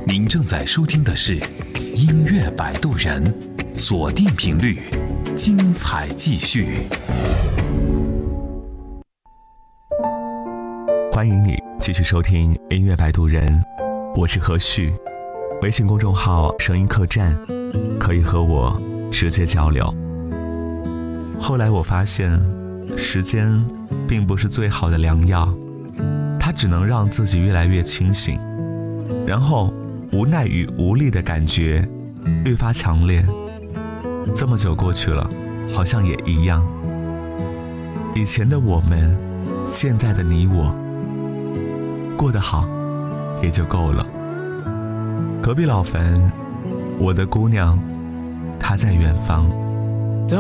您正在收听的是音乐摆渡人，锁定频率，精彩继续。 欢迎你继续收听音乐摆渡人，我是何旭。微信公众号声音客栈，可以和我直接交流。后来我发现，时间并不是最好的良药，它只能让自己越来越清醒，然后无奈与无力的感觉愈发强烈。这么久过去了，好像也一样。以前的我们，现在的你我，过得好也就够了。隔壁老汾，我的姑娘，她在远方。